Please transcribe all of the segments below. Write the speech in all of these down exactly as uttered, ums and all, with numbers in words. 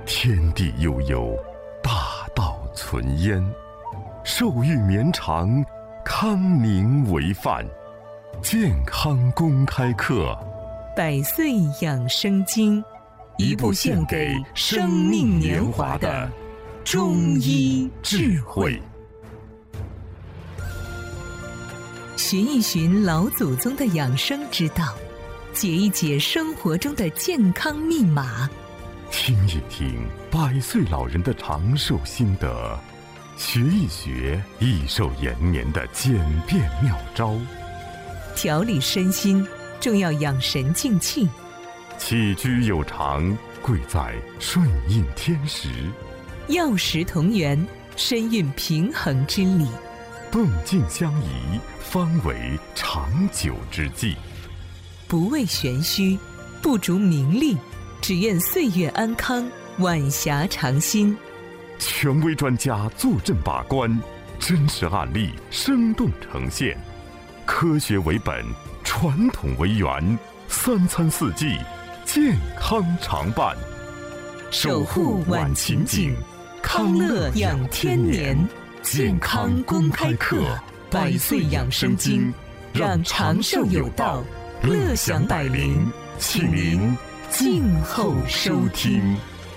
天地悠悠，大道存焉。寿欲绵长，康宁为范。健康公开课， 百岁养生经，一部献给生命年华的中医智慧。寻一寻老祖宗的养生之道，解一解生活中的健康密码， 听一听百岁老人的长寿心得，学一学益寿延年的简便妙招。 调理身心，重要养神静气。 起居有常，贵在顺应天时。 药食同源，身运平衡之理。 动静相宜，方为长久之计。 不为玄虚，不逐名利，只愿岁月安康，晚霞长新。 权威专家坐镇把关，真实案例生动呈现。科学为本，传统为源，三餐四季，健康常伴。 守护晚晴景，康乐养天年。健康公开课，百岁养生经，让长寿有道，乐享百龄，请您静候收听。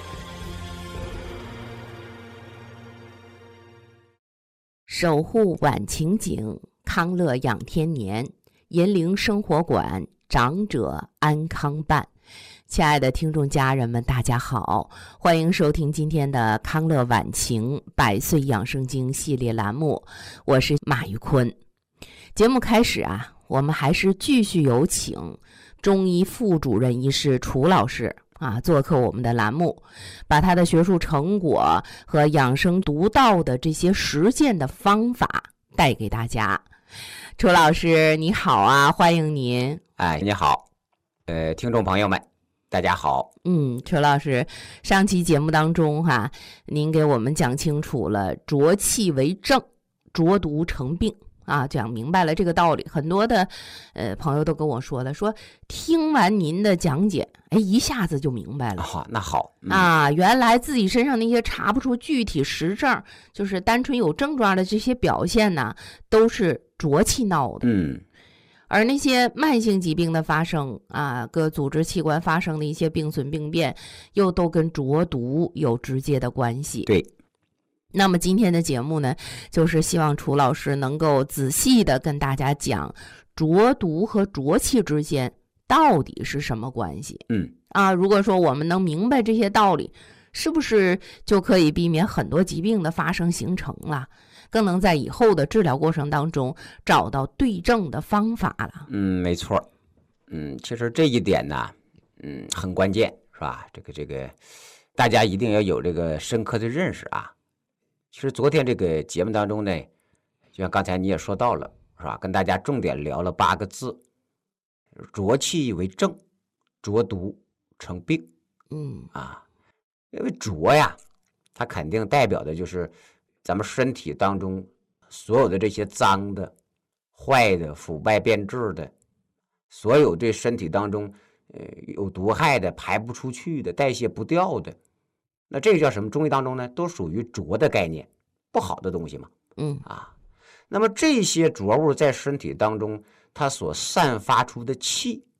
守护晚晴景，康乐养天年，银铃生活馆，长者安康办。亲爱的听众家人们，大家好，欢迎收听今天的康乐晚晴百岁养生经系列栏目，我是马玉坤。节目开始啊，我们还是继续有请中医副主任医师楚老师啊做客我们的栏目，把他的学术成果和养生独到的这些实践的方法带给大家。楚老师你好啊，欢迎您。 哎，你好，呃，听众朋友们大家好。 嗯，楚老师，上期节目当中哈、啊，您给我们讲清楚了浊气为正，浊毒成病啊，讲明白了这个道理。很多的呃朋友都跟我说了，说听完您的讲解，哎，一下子就明白了。 好、哦，那好、 嗯、啊，原来自己身上那些查不出具体实证，就是单纯有症状的这些表现呢，都是浊气闹的。 嗯。 而那些慢性疾病的发生啊，各组织器官发生的一些病损病变，又都跟浊毒有直接的关系。 对。 那么今天的节目呢，就是希望楚老师能够仔细的跟大家讲浊毒和浊气之间到底是什么关系。 嗯。 啊，如果说我们能明白这些道理，是不是就可以避免很多疾病的发生形成了？更能在以后的治疗过程当中找到对症的方法了。 嗯，没错。嗯，其实这一点呢，嗯，很关键，是吧？这个这个，大家一定要有这个深刻的认识啊。其实昨天这个节目当中呢，就像刚才你也说到了，是吧？跟大家重点聊了八个字：浊气为正，浊毒成病。 嗯啊，因为浊呀，它肯定代表的就是咱们身体当中所有的这些脏的、坏的、腐败变质的，所有对身体当中呃有毒害的、排不出去的、代谢不掉的，那这个叫什么？中医当中呢，都属于浊的概念，不好的东西嘛。 嗯啊，那么这些浊物在身体当中，它所散发出的气，